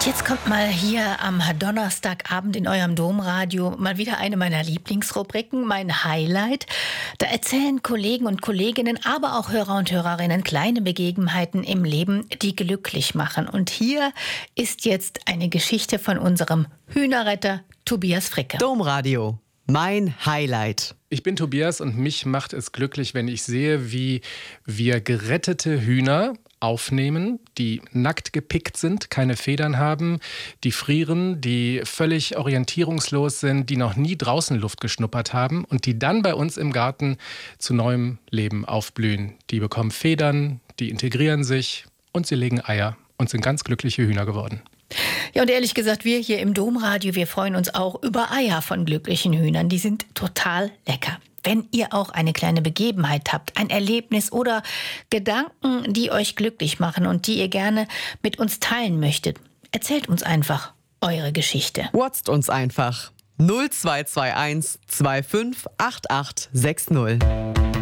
Jetzt kommt mal hier am Donnerstagabend in eurem Domradio mal wieder eine meiner Lieblingsrubriken, mein Highlight. Da erzählen Kollegen und Kolleginnen, aber auch Hörer und Hörerinnen kleine Begebenheiten im Leben, die glücklich machen. Und hier ist jetzt eine Geschichte von unserem Hühnerretter Tobias Fricke. Domradio, mein Highlight. Ich bin Tobias und mich macht es glücklich, wenn ich sehe, wie wir gerettete Hühner aufnehmen, die nackt gepickt sind, keine Federn haben, die frieren, die völlig orientierungslos sind, die noch nie draußen Luft geschnuppert haben und die dann bei uns im Garten zu neuem Leben aufblühen. Die bekommen Federn, die integrieren sich und sie legen Eier und sind ganz glückliche Hühner geworden. Ja, und ehrlich gesagt, wir hier im Domradio, wir freuen uns auch über Eier von glücklichen Hühnern. Die sind total lecker. Wenn ihr auch eine kleine Begebenheit habt, ein Erlebnis oder Gedanken, die euch glücklich machen und die ihr gerne mit uns teilen möchtet, erzählt uns einfach eure Geschichte. WhatsAppt uns einfach 0221 25 88 60.